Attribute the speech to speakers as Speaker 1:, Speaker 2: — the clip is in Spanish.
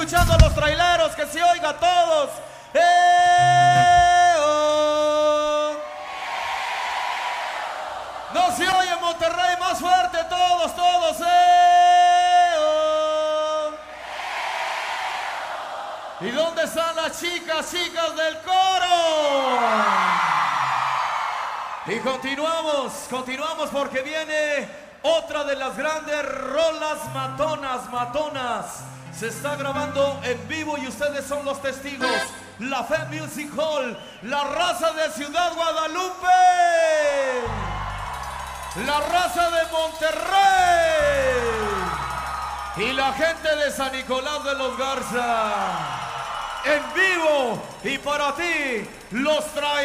Speaker 1: escuchando a los traileros, que se oiga a todos. Oh. No se oye en Monterrey, más fuerte, todos, todos. Oh. ¿Y dónde están las chicas del coro? Y continuamos porque viene otra de las grandes rolas matonas. Se está grabando en vivo y ustedes son los testigos. La Fe Music Hall, la raza de Ciudad Guadalupe, la raza de Monterrey y la gente de San Nicolás de los Garza. En vivo y para ti, los trae.